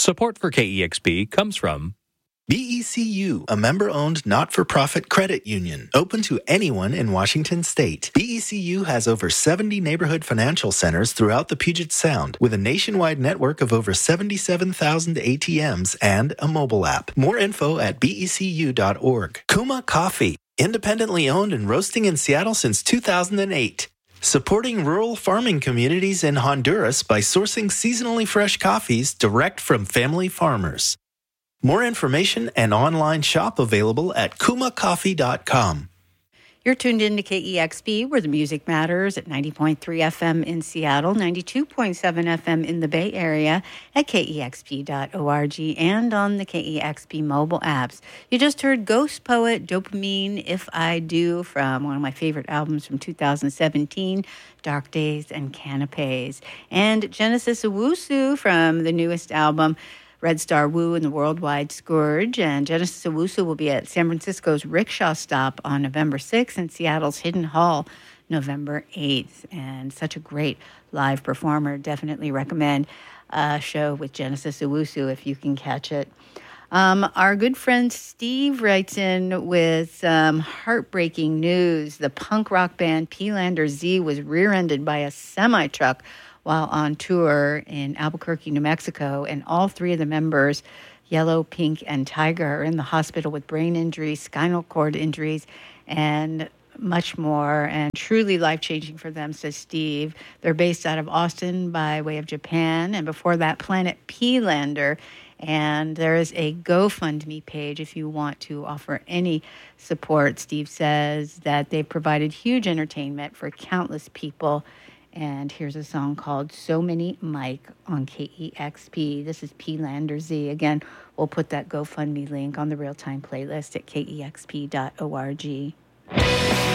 Support for KEXP comes from BECU, a member-owned not-for-profit credit union, open to anyone in Washington state. BECU has over 70 neighborhood financial centers throughout the Puget Sound, with a nationwide network of over 77,000 ATMs and a mobile app. More info at becu.org. Kuma Coffee, independently owned and roasting in Seattle since 2008. Supporting rural farming communities in Honduras by sourcing seasonally fresh coffees direct from family farmers. More information and online shop available at kumacoffee.com. You're tuned in to KEXP, where the music matters, at 90.3 FM in Seattle, 92.7 FM in the Bay Area, at KEXP.org, and on the KEXP mobile apps. You just heard Ghost Poet, Dopamine, If I Do, from one of my favorite albums from 2017, Dark Days and Canapes, and Genesis Owusu from the newest album, Red Star Woo and the Worldwide Scourge. And Genesis Owusu will be at San Francisco's Rickshaw Stop on November 6th and Seattle's Hidden Hall November 8th. And such a great live performer. Definitely recommend a show with Genesis Owusu if you can catch it. Our good friend Steve writes in with heartbreaking news. The punk rock band Peelander Z was rear-ended by a semi-truck while on tour in Albuquerque, New Mexico, and all three of the members, Yellow, Pink, and Tiger, are in the hospital with brain injuries, spinal cord injuries, and much more, and truly life-changing for them, says Steve. They're based out of Austin by way of Japan, and before that, Planet Peelander. And there is a GoFundMe page if you want to offer any support. Steve says that they've provided huge entertainment for countless people. And here's a song called So Many Mike on KEXP. This is Peelander Z. Again, we'll put that GoFundMe link on the real-time playlist at kexp.org.